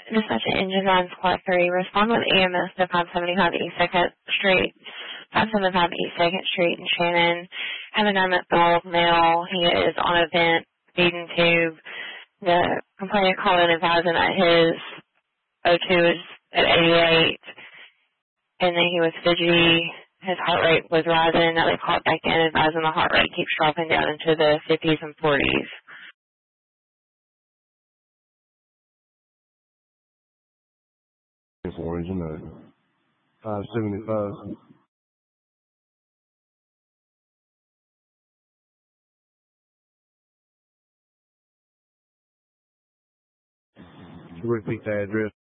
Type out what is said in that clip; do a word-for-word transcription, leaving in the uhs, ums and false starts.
Dispatch at Engine nine Squad three. Respond with E M S to five seventy-five East second Street, five seventy-five East second Street in Shannon. Have a nine-month-old male. He is on a vent, feeding tube. The complainant called in advising that his O two is at eighty-eight, and then he was fidgety. His heart rate was rising. Now they called back in advising the heart rate keeps dropping down into the fifties and forties. Orange and nine. five seventy-five. Repeat the address.